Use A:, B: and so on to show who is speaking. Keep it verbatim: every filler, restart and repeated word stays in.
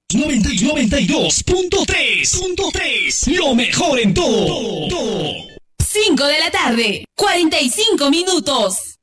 A: noventa y noventa y dos punto tres. Lo mejor en todo.
B: cinco de la tarde, cuarenta y cinco minutos.